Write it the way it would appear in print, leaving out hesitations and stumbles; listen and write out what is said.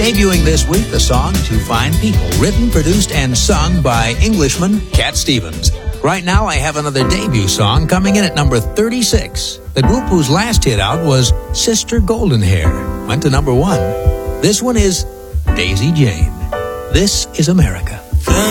Debuting this week, the song To Fine People, written, produced, and sung by Englishman Cat Stevens. Right now, I have another debut song coming in at number 36. The group whose last hit out was Sister Goldenhair. Went to number 1. This one is Daisy Jane. This is America.